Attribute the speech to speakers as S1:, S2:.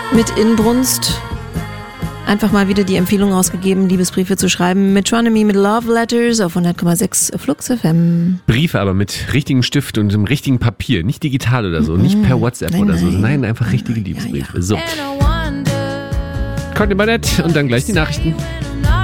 S1: mit Inbrunst einfach mal wieder die Empfehlung rausgegeben, Liebesbriefe zu schreiben. Metronomy mit Love Letters auf 100,6 Flux FM.
S2: Briefe aber mit richtigem Stift und dem richtigen Papier. Nicht digital oder so, nicht per WhatsApp oder so. Nein, einfach richtige Liebesbriefe. So. Conny Bannett und dann gleich die Nachrichten.